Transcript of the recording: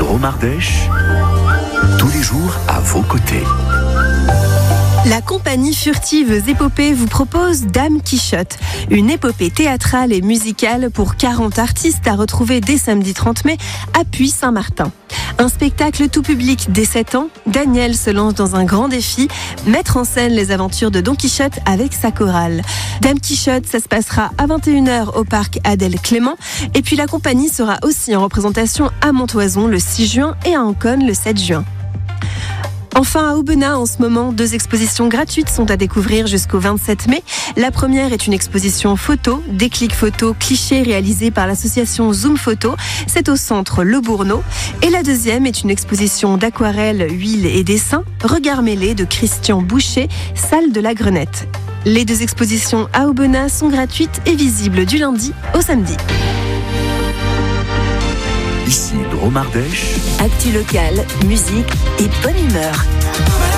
Drôme Ardèche, tous les jours à vos côtés. La compagnie Furtives Épopées vous propose Dame Quichotte, une épopée théâtrale et musicale pour 40 artistes à retrouver dès samedi 30 mai à Puy-Saint-Martin. Un spectacle tout public dès 7 ans, Daniel se lance dans un grand défi, mettre en scène les aventures de Don Quichotte avec sa chorale. Dame Quichotte, ça se passera à 21h au parc Adèle Clément, et puis la compagnie sera aussi en représentation à Montoison le 6 juin et à Ancône le 7 juin. Enfin, à Aubenas, en ce moment, 2 expositions gratuites sont à découvrir jusqu'au 27 mai. La première est une exposition photo, déclic photo, clichés réalisés par l'association Zoom Photo. C'est au centre Le Bourneau. Et la deuxième est une exposition d'aquarelles, huiles et dessins, Regards mêlés de Christian Boucher, salle de la Grenette. Les 2 expositions à Aubenas sont gratuites et visibles du lundi au samedi. Ici Drôme Ardèche. Actu locale, musique et bonne humeur.